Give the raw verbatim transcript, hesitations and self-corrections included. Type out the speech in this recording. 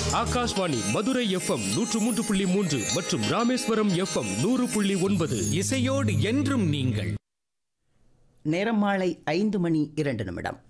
Akashvani Madurai FM நூற்று மூன்று புள்ளி மூன்று மற்றும் ராமேஸ்வரம் எஃப்எம் நூறு புள்ளி ஒன்பது. இசையோடு என்றும் நீங்கள். நேரம் மாலை ஐந்து மணி இரண்டு நிமிடம்.